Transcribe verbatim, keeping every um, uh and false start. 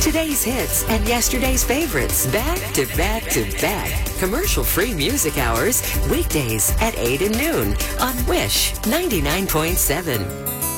Today's hits and yesterday's favorites, back to back to back. Commercial-free music hours, weekdays at eight and noon on Wish ninety-nine point seven.